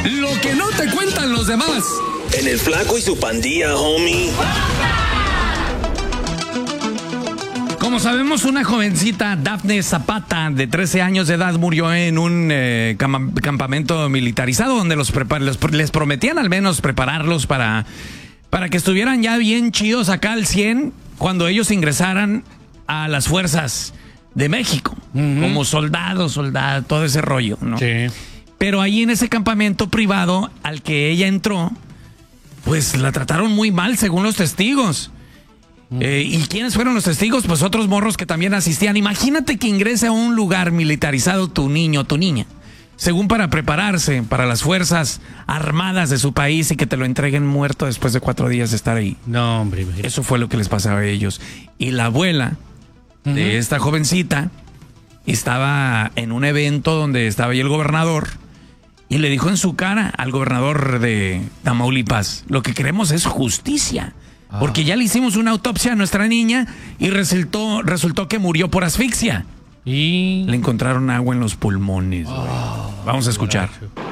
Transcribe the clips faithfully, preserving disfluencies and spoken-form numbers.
Lo que no te cuentan los demás. En el Flaco y su pandilla, homie. Como sabemos, una jovencita, Dafne Zapata, de trece años de edad, murió en un eh, cam campamento militarizado donde los, los les prometían al menos prepararlos para, para que estuvieran ya bien chidos acá al cien cuando ellos ingresaran a las fuerzas de México, uh-huh. como soldados, soldados, todo ese rollo, ¿no? Sí. Pero ahí en ese campamento privado al que ella entró, pues la trataron muy mal según los testigos. Eh, ¿Y quiénes fueron los testigos? Pues otros morros que también asistían. Imagínate que ingrese a un lugar militarizado tu niño o tu niña, según para prepararse para las fuerzas armadas de su país, y que te lo entreguen muerto después de cuatro días de estar ahí. No, hombre, imagínate. Eso fue lo que les pasaba a ellos. Y la abuela uh-huh. de esta jovencita estaba en un evento donde estaba ahí el gobernador y le dijo en su cara al gobernador de Tamaulipas: lo que queremos es justicia. Porque ya le hicimos una autopsia a nuestra niña y resultó, resultó que murió por asfixia. Y le encontraron agua en los pulmones. Oh, Vamos a escuchar.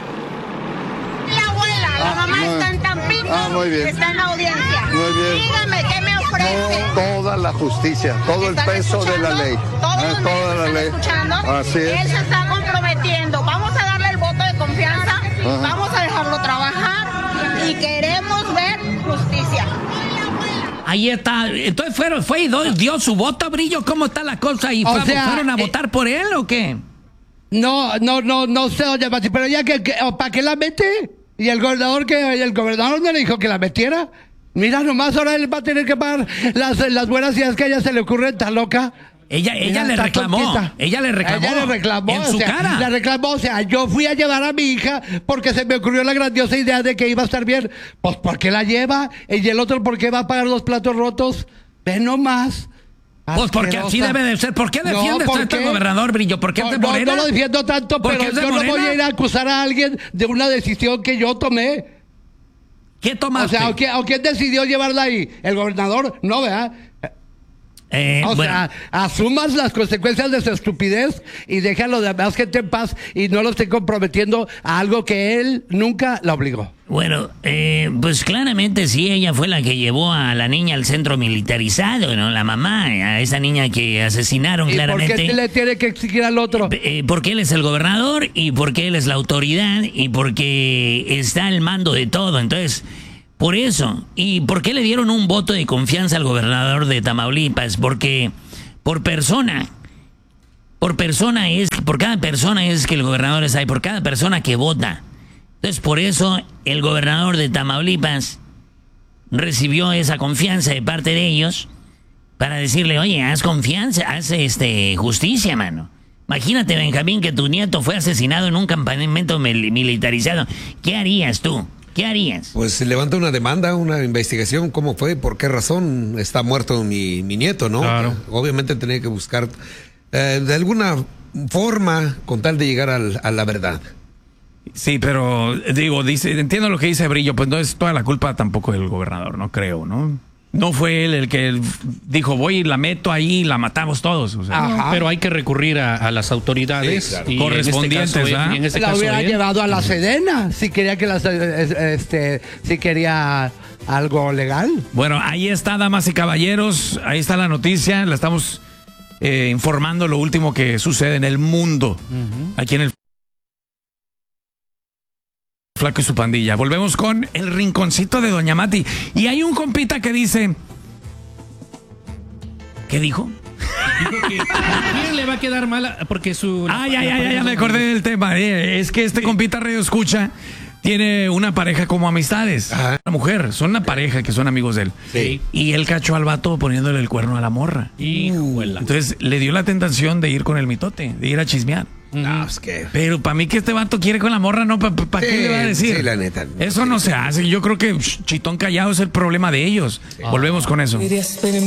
La abuela, la ah, mamá muy, está en Tampico, ah, muy bien. está en audiencia. Muy bien. Dígame, ¿qué me ofrece? Toda la justicia, todo el peso de la ley. Todos ah, los toda la están ley. escuchando. Así es. Él se está comprometiendo. Vamos a darle el voto de confianza. Ajá. Vamos a dejarlo trabajar y queremos ver justicia. Ahí está. Entonces fueron, fue y dio su voto, Brillo. ¿Cómo está la cosa? ¿Y fue, sea, fueron a eh, votar por él o qué? No, no, no, no sé, doña Mati, pero ya que, que ¿para qué la mete? Y el gobernador que el gobernador no le dijo que la metiera. Mira, nomás ahora él va a tener que pagar las, las buenas ideas que a ella se le ocurren, tan loca. Ella, ella le reclamó, tontita. ella le reclamó, ella le reclamó en su o sea, cara. Le reclamó, o sea, yo fui a llevar a mi hija porque se me ocurrió la grandiosa idea de que iba a estar bien. Pues, ¿por qué la lleva? Y el otro, ¿por qué va a pagar los platos rotos? Ve nomás. Pues porque así debe de ser. ¿Por qué defiendes no, tanto al gobernador, Brillo? ¿Por qué no, es de Morena? No, no lo defiendo tanto, pero yo no voy a ir a acusar a alguien de una decisión que yo tomé. ¿Qué tomaste? O sea, ¿o quién, o quién decidió llevarla ahí? ¿El gobernador? No, ¿verdad? Eh, o bueno. sea, asumas las consecuencias de su estupidez y deja a los demás gente en paz y no lo esté comprometiendo a algo que él nunca la obligó. Bueno, eh, pues claramente sí, ella fue la que llevó a la niña al centro militarizado, ¿no? La mamá, a esa niña que asesinaron, ¿Y claramente. por qué le tiene que exigir al otro? Eh, porque él es el gobernador y porque él es la autoridad y porque está al mando de todo, entonces... Por eso. ¿Y por qué le dieron un voto de confianza al gobernador de Tamaulipas? Porque por persona, por persona es, por cada persona es que el gobernador está ahí, por cada persona que vota. Entonces, por eso el gobernador de Tamaulipas recibió esa confianza de parte de ellos para decirle: oye, haz confianza, haz este justicia, mano. Imagínate, Benjamín, que tu nieto fue asesinado en un campamento militarizado. ¿Qué harías tú? ¿Qué harías? Pues se levanta una demanda, una investigación, cómo fue, por qué razón está muerto mi, mi nieto, ¿no? Claro. Obviamente tenía que buscar eh, de alguna forma con tal de llegar al, a la verdad. Sí, pero digo, dice, entiendo lo que dice Brillo, pues no es toda la culpa tampoco del gobernador, no creo, ¿no? No fue él el que dijo: voy y la meto ahí y la matamos todos. O sea. Ajá. Pero hay que recurrir a, a las autoridades, sí, claro. y correspondientes. En este caso, ¿eh? y en este la caso hubiera él. llevado a la Sedena si quería que las, este, si quería algo legal. Bueno, ahí está, damas y caballeros, ahí está la noticia, la estamos eh, informando lo último que sucede en el mundo, uh-huh. aquí en el Flaco y su pandilla. Volvemos con el rinconcito de Doña Mati. Y hay un compita que dice... ¿Qué dijo? Dijo que ¿a quién le va a quedar mal? Porque su... Ay, ay, ay, ya me acordé del tema. Eh, es que este compita Radio Escucha tiene una pareja como amistades. Ajá. Una mujer, son una pareja que son amigos de él. Sí. Y él cachó al vato poniéndole el cuerno a la morra. Híjole. Entonces le dio la tentación de ir con el mitote, de ir a chismear. No, es que... Pero para mí que este vato quiere con la morra, ¿no? ¿Para pa, pa sí, qué le va a decir? Sí, la neta. Eso no se hace. Yo creo que chitón callado es el problema de ellos. Sí. Volvemos con eso.